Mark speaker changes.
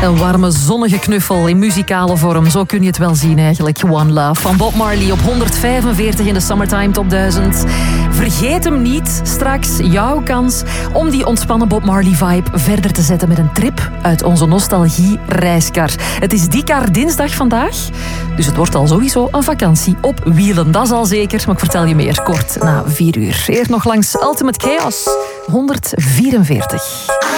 Speaker 1: Een warme, zonnige knuffel in muzikale vorm. Zo kun je het wel zien eigenlijk. One Love van Bob Marley op 145 in de Summertime Top 1000. Vergeet hem niet. Straks jouw kans om die ontspannen Bob Marley-vibe verder te zetten met een trip uit onze nostalgie-reiskar. Het is Dikar dinsdag vandaag, dus het wordt al sowieso een vakantie op wielen. Dat is al zeker, maar ik vertel je meer kort na 4 uur. Eerst nog langs Ultimate Chaos, 144.